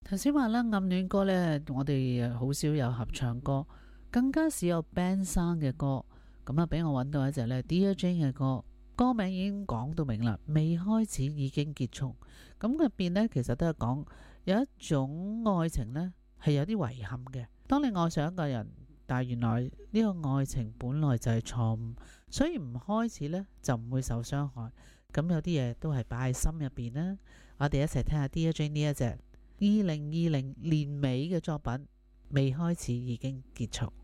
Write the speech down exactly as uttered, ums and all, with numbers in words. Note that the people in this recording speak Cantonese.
頭先話啦，暗戀歌呢，我哋好少有合唱歌，更加少有 band 生嘅歌。咁啊，俾我揾到一隻呢 Dear Jane 嘅歌，歌名已經講到明啦，未開始已經結束。咁入邊呢，其實都係講有一種愛情呢，係有啲遺憾嘅。當你愛上一個人，但係原來呢個愛情本來就係錯誤，所以唔開始呢，就唔會受傷害。咁有啲嘢都係擺喺心入邊啦。我哋一齊聽下 Dear Jane 呢一隻二零二零年尾嘅作品，未開始已經結束。